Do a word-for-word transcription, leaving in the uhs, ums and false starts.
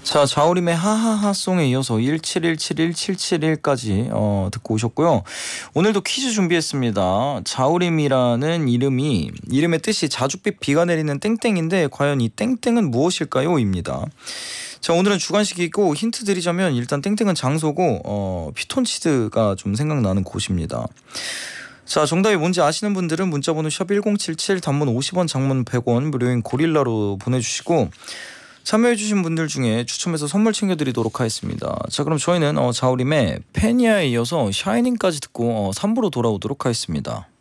자, 자우림의 하하하송에 이어서 일칠일칠일칠칠일까지 어, 듣고 오셨고요. 오늘도 퀴즈 준비했습니다. 자우림이라는 이름이 이름의 뜻이 자줏빛 비가 내리는 땡땡인데 과연 이 땡땡은 무엇일까요? 입니다. 자, 오늘은 주관식이고 힌트 드리자면 일단 땡땡은 장소고 어, 피톤치드가 좀 생각나는 곳입니다. 자, 정답이 뭔지 아시는 분들은 문자번호 샵 일공칠칠, 단문 오십 원, 장문 백 원, 무료인 고릴라로 보내주시고 참여해주신 분들 중에 추첨해서 선물 챙겨드리도록 하겠습니다. 자, 그럼 저희는 어, 자우림의 페니아에 이어서 샤이닝까지 듣고 어, 삼 부로 돌아오도록 하겠습니다.